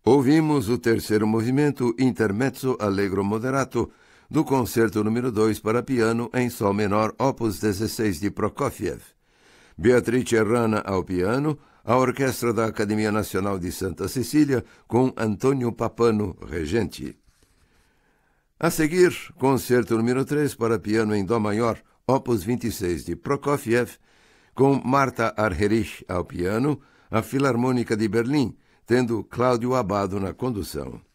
Ouvimos o terceiro movimento Intermezzo Allegro Moderato do Concerto número 2 para piano em Sol menor, opus 16 de Prokofiev. Beatrice Errana ao piano, a Orquestra da Academia Nacional de Santa Cecília com Antônio Papano, regente. A seguir, Concerto número 3 para piano em Dó maior, opus 26 de Prokofiev, com Marta Argerich ao piano, a Filarmônica de Berlim, tendo Cláudio Abbado na condução.